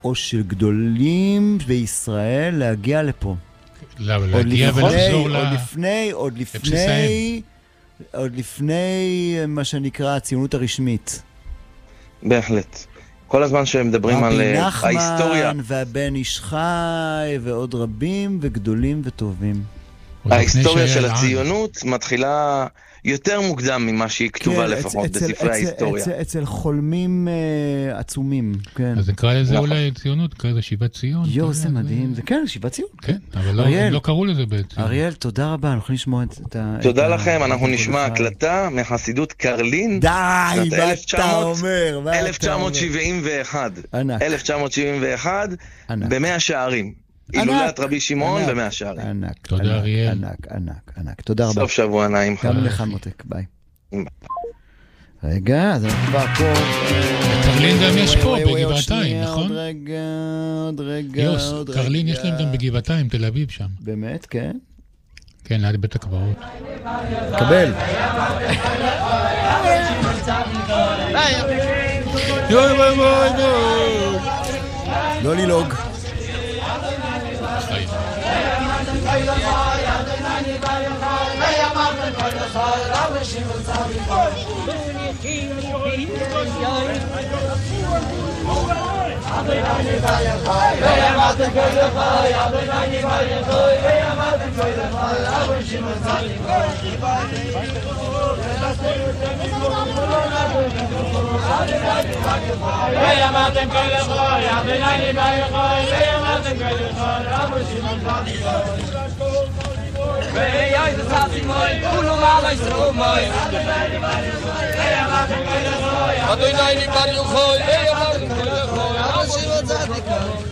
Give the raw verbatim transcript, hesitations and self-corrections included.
או של גדולים בישראל להגיע לפה. להגיע ולחזור ל... עוד לפני, עוד לפני, עוד לפני מה שנקרא הציונות הרשמית. בהחלט. כל הזמן שהם מדברים על ההיסטוריה. רבי נחמן והבן איש חי ועוד רבים וגדולים וטובים. ההיסטוריה של הציונות מתחילה יותר מוקדם ממה שהיא כתובה לפחות בספרי ההיסטוריה. אצל חולמים עצומים, כן. אז נקרא לזה אולי ציונות, נקרא לזה שיבת ציון. יו, זה מדהים, זה כן, שיבת ציון. כן, אבל לא קראו לזה בעצם. אריאל, תודה רבה, אנחנו נשמוע את ה... תודה לכם, אנחנו נשמע הקלטה מחסידות קרלין. די, מה אתה אומר? אלף תשע מאות שבעים ואחת. ענק. אלף תשע מאות שבעים ואחת, במאה שערים. הילולת רבי שמעון במאה שערים. ענק, תודה אריאל. ענק, ענק, ענק. תודה רבה. סוף שבוע נעים. גם לך מותק, ביי. רגע, אז אנחנו כבר פה. קרלין גם יש פה בגבעתיים, נכון? עוד רגע, עוד רגע. יוס, קרלין יש להם גם בגבעתיים, תל אביב שם. באמת, כן? כן, ליד בית הקברות. קבל. יוי בוי בוי בוי. לא ללוג. Hey, the passing boy, Uno Mala is so my. I don't know anybody who call. Hey, I'm not going to call.